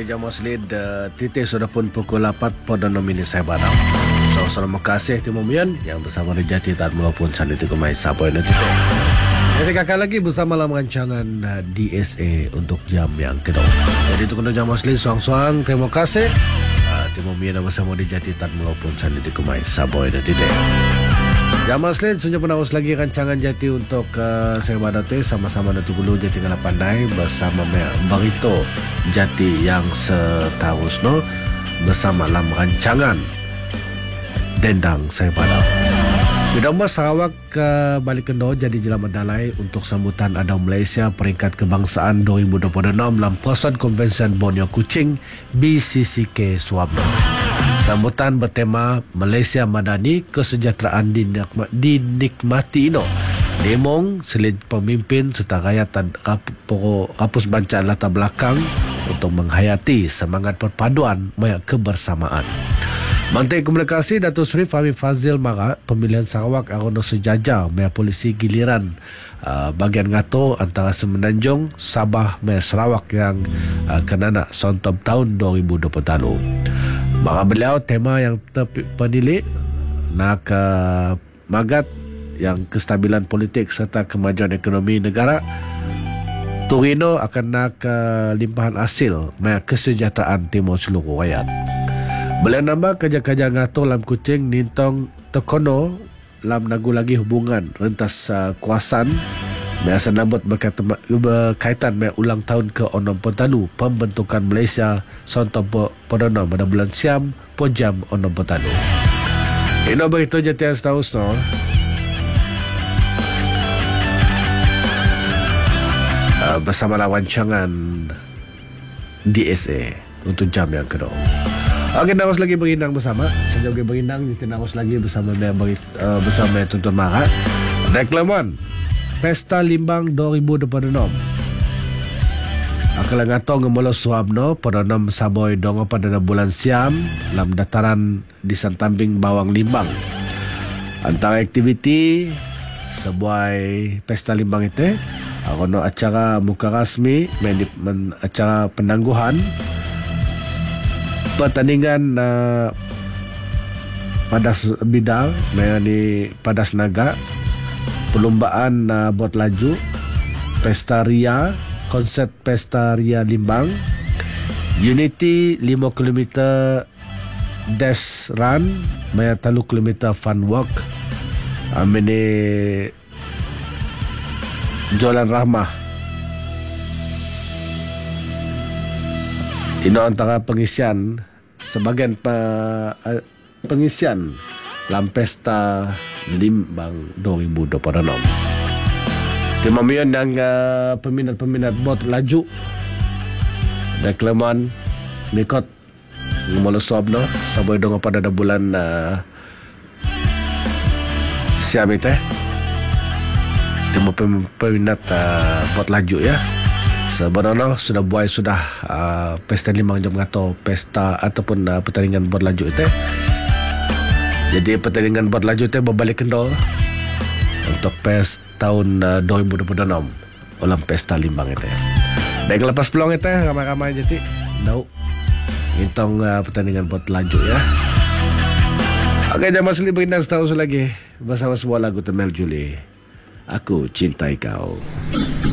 Okey, jam maslid titik sudah pun pukul 8 pada nomini saya badam. So, terima kasih Timur Mian yang bersama Rejati dan maupun Saniti Kumai Sapoy nanti. Jadi kakak lagi bersama dalam rancangan DSA untuk jam yang kedua. Jadi itu kena jam maslid suang-suang. Terima kasih Timur Mian yang bersama Rejati dan maupun Saniti Kumai Sapoy nanti. Jam maslid sudah penaus lagi rancangan Jati untuk saya badate sama-sama Natu Gulu Jati Kala Pandai bersama Barito Jati yang seterusnya bersama dalam rancangan Dendang Saya Badau. Bidama Sarawak balik kendo jadi jelamat dalai untuk sambutan Adau Malaysia peringkat kebangsaan 2026 dalam Persatuan Konvensyen Borneo Kuching BCCK Suabno. Sambutan bertema Malaysia Madani Kesejahteraan Dinikmati Ino. Demong selid pemimpin serta rakyat rapus bancaan latar belakang untuk menghayati semangat perpaduan maya kebersamaan. Menteri Komunikasi Datuk Seri Fahmi Fazil Mara pemilihan Sarawak arono sejajar maya polisi giliran bagian ngato antara Semenanjung Sabah maya Sarawak yang kenana sontop tahun 2020. Maka beliau tema yang terpilih nak magat yang kestabilan politik serta kemajuan ekonomi negara. Torino akan nak limpahan hasil maya kesejahteraan timur seluruh rakyat. Beliau nambah kerja-kerja ngatur dalam Kuching nintong tekono dalam nagu lagi hubungan rentas kuasaan biasa nambut berkaitan dengan ulang tahun ke-6 Petanu pembentukan Malaysia Sonto Podono pada bulan Siam Pojam 6 Petanu. Ini berita Jati yang seterusnya. Bersama rancangan DSA untuk jam yang kedua. Okey, narus lagi berindang bersama. Saya juga berindang, kita narus lagi bersama bersama Tuntun Mara. Reklaman Pesta Limbang 2026. Akala ngato ngemolo Suabno pada 6 Saboy dongo pada bulan Siam dalam dataran di Santambing Bawang Limbang. Antara aktiviti sebuah pesta limbang itu akono acara muka rasmi, acara penangguhan, pertandingan padas bidang, mengenai padas naga, perlombaan bot laju, pesta ria, konsert pesta ria limbang, Unity 5 km dash run, maya 3 km fun walk, amene jualan rahmah. Ini antara pengisian sebagian pengisian dalam pesta Limbang 2026. Terima kasih yang peminat-peminat bot laju reklaman mikot ngomolo Suabno saboy dongo pada bulan Siam itu. Terima peminat bot laju ya. Sebenarnya sudah pesta limbang jam atau pesta ataupun pertandingan bot laju itu. Jadi pertandingan bot laju itu berbalik kendor untuk PES tahun 2026 dalam pesta limbang itu. Dan lepas peluang itu ramai-ramai jadi intong pertandingan bot laju ya. Okey, jangan masih berindang setahun lagi bersama sebuah lagu Temel Juli. Aku Cintai Kau.